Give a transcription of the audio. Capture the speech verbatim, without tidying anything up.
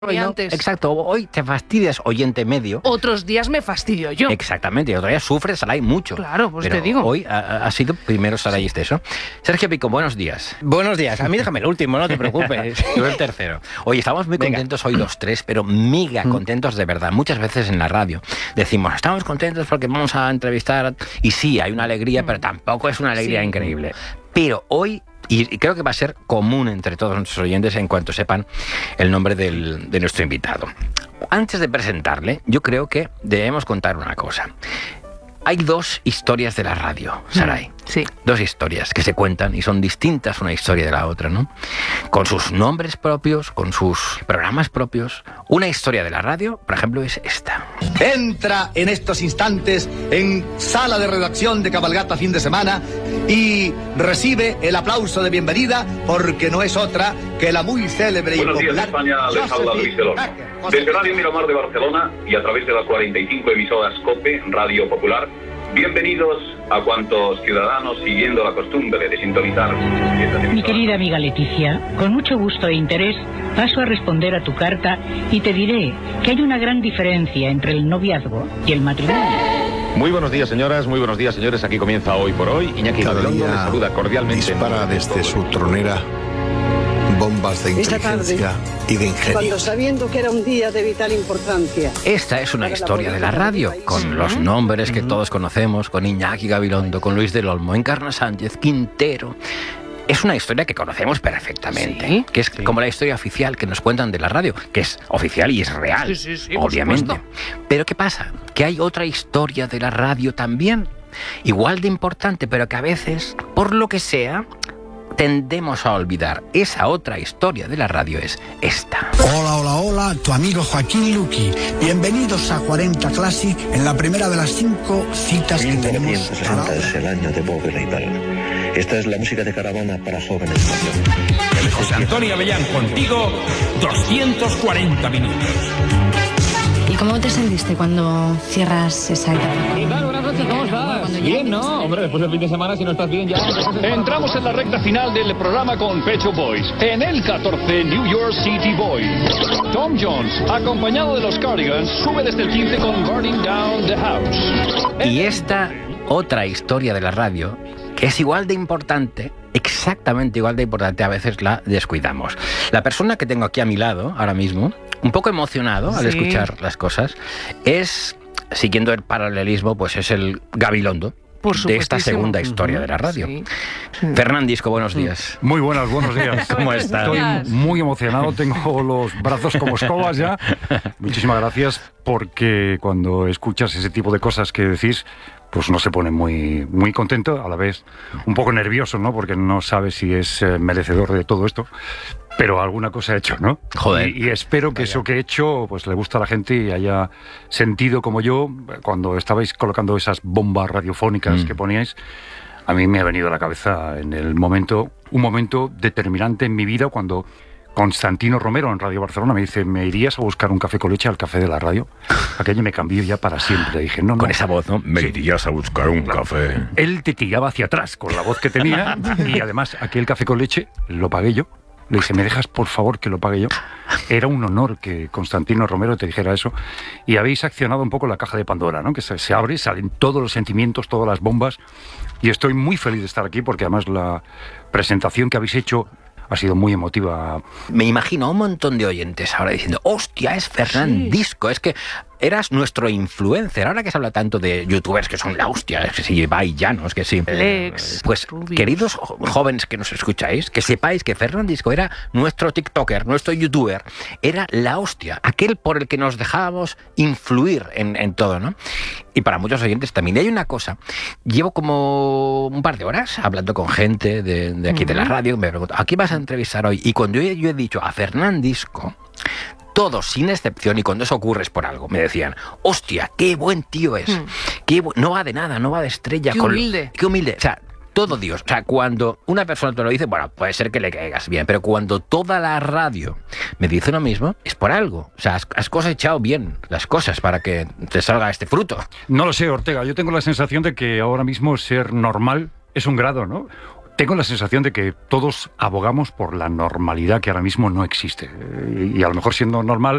Hoy no, antes. Exacto, hoy te fastidias oyente medio. Otros días me fastidio yo. Exactamente, y otros días sufres, Saray, mucho. Claro, pues pero te digo. Hoy ha, ha sido primero Saray este eso. Sergio Pico, buenos días. Buenos días, a mí déjame el último, no te preocupes. Yo el tercero. Oye, estamos muy Venga. contentos hoy los tres, pero mega contentos de verdad. Muchas veces en la radio decimos, estamos contentos porque vamos a entrevistar. Y sí, hay una alegría, pero tampoco es una alegría Sí. increíble. Pero hoy... Y creo que va a ser común entre todos nuestros oyentes en cuanto sepan el nombre del, de nuestro invitado. Antes de presentarle, yo creo que debemos contar una cosa. Hay dos historias de la radio, Saray. Sí. Dos historias que se cuentan y son distintas una historia de la otra, ¿no? Con sus nombres propios, con sus programas propios. Una historia de la radio, por ejemplo, es esta. Entra en estos instantes en sala de redacción de Cabalgata Fin de Semana y recibe el aplauso de bienvenida porque no es otra que la muy célebre y Buenos días, popular España, les habla Luis del Olmo. Desde Radio Miramar de Barcelona y a través de las cuarenta y cinco emisoras COPE, Radio Popular, bienvenidos a cuantos ciudadanos siguiendo la costumbre de sintonizar estas Mi emisoras. querida amiga Leticia, con mucho gusto e interés paso a responder a tu carta y te diré que hay una gran diferencia entre el noviazgo y el matrimonio. Muy buenos días, señoras, muy buenos días, señores. Aquí comienza Hoy por Hoy. Iñaki Cada Gabilondo les día saluda cordialmente. dispara desde su tronera bombas de Esta inteligencia y de ingenio. Cuando sabiendo que era un día de vital importancia. Esta es una historia de la radio, con los nombres que todos conocemos, con Iñaki Gabilondo, con Luis del Olmo, Encarna Sánchez, Quintero. Es una historia que conocemos perfectamente, Sí, que es como la historia oficial que nos cuentan de la radio, que es oficial y es real, Sí, sí, sí, por obviamente. supuesto. Pero ¿qué pasa? Que hay otra historia de la radio también, igual de importante, pero que a veces, por lo que sea, tendemos a olvidar. Esa otra historia de la radio es esta. Hola, hola, hola, tu amigo Joaquín Luqui. Bienvenidos a cuarenta Classic en la primera de las cinco citas que tenemos. mil novecientos sesenta es el año de Bob Dylan. Esta es la música de caravana para jóvenes mayores. José Antonio Avellán, contigo, doscientos cuarenta minutos. ¿Y cómo te sentiste cuando cierras esa etapa? Claro, buenas noches, ¿cómo estás? Bien, ¿no? Hombre, después del fin de semana, si no estás bien ya... Entramos en la recta final del programa con Pet Shop Boys. En el catorce, New York City Boys. Tom Jones, acompañado de los Cardigans, sube desde el quince con Burning Down the House. Y esta otra historia de la radio, que es igual de importante, exactamente igual de importante, a veces la descuidamos. La persona que tengo aquí a mi lado, ahora mismo, un poco emocionado al Sí. escuchar las cosas, es, siguiendo el paralelismo, pues es el Gabilondo Por de esta supuestísimo. segunda historia de la radio. Sí. Fernandisco, buenos días. Muy buenas, buenos días. ¿Cómo estás? Estoy muy emocionado, tengo los brazos como escobas ya. Muchísimas gracias, porque cuando escuchas ese tipo de cosas que decís, pues uno se pone muy, muy contento, a la vez un poco nervioso, ¿no? Porque no sabe si es eh, merecedor de todo esto. Pero alguna cosa he hecho, ¿no? Joder. Y, y espero que Vaya. eso que he hecho pues le guste a la gente y haya sentido como yo cuando estabais colocando esas bombas radiofónicas Mm. que poníais. A mí me ha venido a la cabeza en el momento, un momento determinante en mi vida cuando Constantino Romero en Radio Barcelona me dice, ¿me irías a buscar un café con leche al café de la radio? Aquello me cambió ya para siempre. Dije, no, no. Con esa voz, ¿no? Me Sí. irías a buscar un café. Él te tiraba hacia atrás con la voz que tenía y además aquel café con leche lo pagué yo. Le dije, ¿me dejas por favor que lo pague yo? Era un honor que Constantino Romero te dijera eso. Y habéis accionado un poco la caja de Pandora, ¿no? Que se, se abre, salen todos los sentimientos, todas las bombas. Y estoy muy feliz de estar aquí porque además la presentación que habéis hecho ha sido muy emotiva. Me imagino a un montón de oyentes ahora diciendo, hostia, es Fernandisco, es que eras nuestro influencer. Ahora que se habla tanto de youtubers que son la hostia, es que sí, Ibai Llanos, que sí. Lex, Pues, Rubius. queridos jo- jóvenes que nos escucháis, que sepáis que Fernandisco era nuestro tiktoker, nuestro youtuber, era la hostia, aquel por el que nos dejábamos influir en, en todo, ¿no? Y para muchos oyentes también. Y hay una cosa, llevo como un par de horas hablando con gente de, de aquí de la radio, me pregunto, ¿a quién vas a entrevistar hoy? Y cuando yo, yo he dicho a Fernandisco, todos, sin excepción, y cuando eso ocurre es por algo, me decían, hostia, qué buen tío es, Mm. qué bu- no va de nada, no va de estrella. Qué con- humilde. Qué humilde, o sea, todo Dios. O sea, cuando una persona te lo dice, bueno, puede ser que le caigas bien, pero cuando toda la radio me dice lo mismo, es por algo. O sea, has, has cosechado bien las cosas para que te salga este fruto. No lo sé, Ortega, yo tengo la sensación de que ahora mismo ser normal es un grado, ¿no? tengo la sensación de que todos abogamos por la normalidad que ahora mismo no existe. Y, y a lo mejor siendo normal